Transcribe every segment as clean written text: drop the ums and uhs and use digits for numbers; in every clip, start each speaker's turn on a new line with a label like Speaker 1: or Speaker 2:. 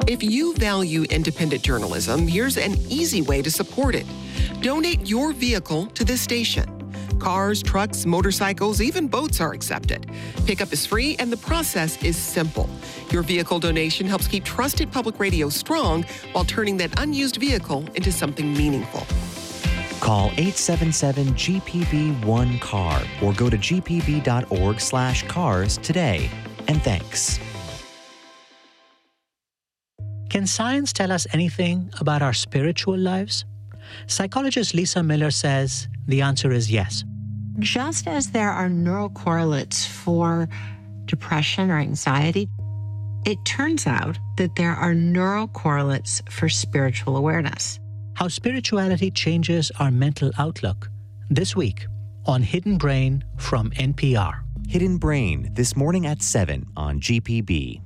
Speaker 1: If you value independent journalism, here's an easy way to support it. Donate your vehicle to this station. Cars, trucks, motorcycles, even boats are accepted. Pickup is free and the process is simple. Your vehicle donation helps keep trusted public radio strong while turning that unused vehicle into something meaningful.
Speaker 2: Call 877-GPB-1-CAR or go to gpb.org/cars today. And thanks.
Speaker 3: Can science tell us anything about our spiritual lives? Psychologist Lisa Miller says the answer is yes.
Speaker 4: Just as there are neural correlates for depression or anxiety, it turns out that there are neural correlates for spiritual awareness.
Speaker 3: How spirituality changes our mental outlook. This week on Hidden Brain from NPR.
Speaker 2: Hidden Brain, this morning at 7 on GPB.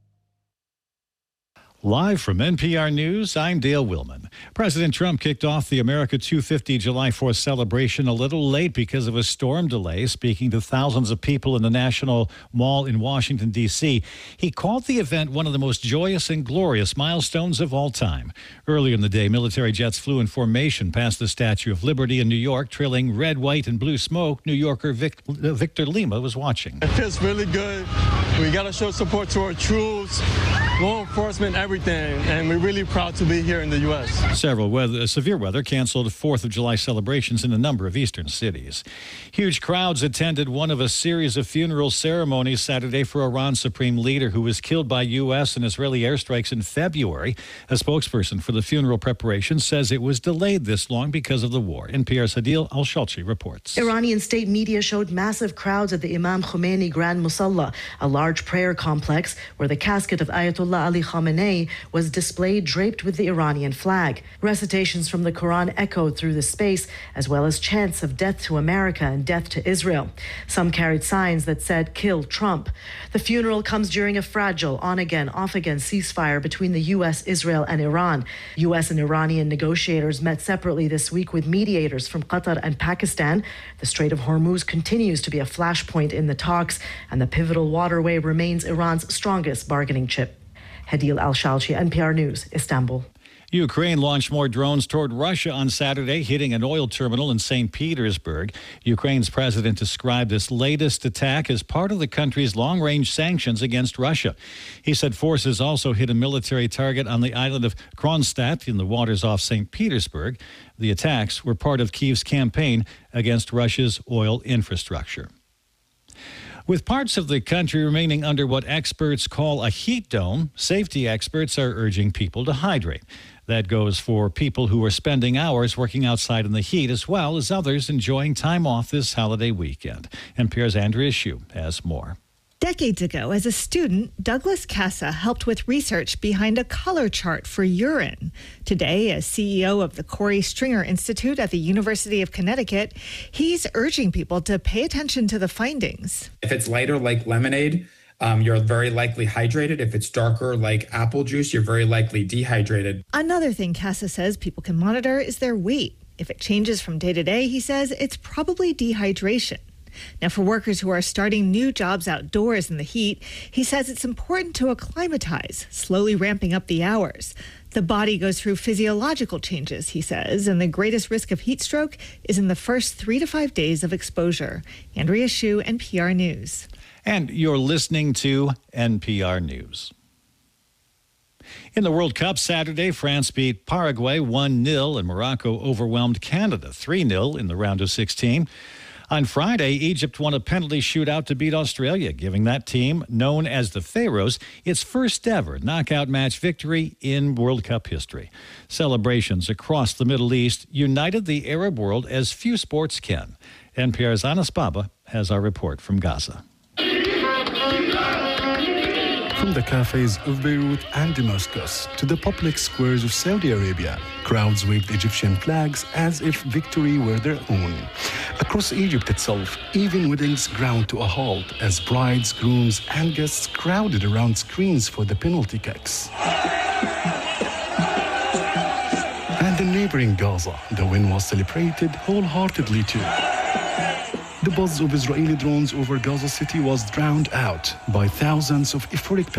Speaker 5: Live from NPR News, I'm Dale Willman. President Trump kicked off the America 250 July 4th celebration a little late because of a storm delay, speaking to thousands of people in the National Mall in Washington, D.C. He called the event one of the most joyous and glorious milestones of all time. Earlier in the day, military jets flew in formation past the Statue of Liberty in New York, trailing red, white, and blue smoke. New Yorker Victor Lima was watching.
Speaker 6: It feels really good. We got to show support to our troops, law enforcement, everything, and we're really proud to be here in the U.S.
Speaker 5: Severe weather canceled 4th of July celebrations in a number of eastern cities. Huge crowds attended one of a series of funeral ceremonies Saturday for Iran's supreme leader who was killed by U.S. and Israeli airstrikes in February. A spokesperson for the funeral preparations says it was delayed this long because of the war. NPR's Hadil Al-Shalchi reports.
Speaker 7: Iranian state media showed massive crowds at the Imam Khomeini Grand Musalla, a large prayer complex where the casket of Ayatollah Ali Khamenei was displayed draped with the Iranian flag. Recitations from the Quran echoed through the space, as well as chants of death to America and death to Israel. Some carried signs that said, "Kill Trump." The funeral comes during a fragile on-again, off-again ceasefire between the U.S., Israel, and Iran. U.S. and Iranian negotiators met separately this week with mediators from Qatar and Pakistan. The Strait of Hormuz continues to be a flashpoint in the talks, and the pivotal waterway remains Iran's strongest bargaining chip. Hadil Al-Shalchi, NPR News, Istanbul.
Speaker 5: Ukraine launched more drones toward Russia on Saturday, hitting an oil terminal in St. Petersburg. Ukraine's president described this latest attack as part of the country's long-range sanctions against Russia. He said forces also hit a military target on the island of Kronstadt in the waters off St. Petersburg. The attacks were part of Kyiv's campaign against Russia's oil infrastructure. With parts of the country remaining under what experts call a heat dome, safety experts are urging people to hydrate. That goes for people who are spending hours working outside in the heat, as well as others enjoying time off this holiday weekend. NPR's Andrea Hsu has more.
Speaker 8: Decades ago, as a student, Douglas Casa helped with research behind a color chart for urine. Today, as CEO of the Corey Stringer Institute at the University of Connecticut, he's urging people to pay attention to the findings.
Speaker 9: If it's lighter like lemonade, you're very likely hydrated. If it's darker like apple juice, you're very likely dehydrated.
Speaker 8: Another thing Casa says people can monitor is their weight. If it changes from day to day, he says it's probably dehydration. Now, for workers who are starting new jobs outdoors in the heat, he says it's important to acclimatize, slowly ramping up the hours. The body goes through physiological changes, he says, and the greatest risk of heat stroke is in the first 3 to 5 days of exposure. Andrea Hsu, NPR News.
Speaker 5: And you're listening to NPR News. In the World Cup Saturday, France beat Paraguay 1-0 and Morocco overwhelmed Canada 3-0 in the round of 16. On Friday, Egypt won a penalty shootout to beat Australia, giving that team, known as the Pharaohs, its first ever knockout match victory in World Cup history. Celebrations across the Middle East united the Arab world as few sports can. NPR's Anas Baba has our report from Gaza.
Speaker 10: From the cafes of Beirut and Damascus to the public squares of Saudi Arabia, crowds waved Egyptian flags as if victory were their own. Across Egypt itself, even weddings ground to a halt as brides, grooms, and guests crowded around screens for the penalty kicks. And in neighboring Gaza, the win was celebrated wholeheartedly too. The buzz of Israeli drones over Gaza City was drowned out by thousands of euphoric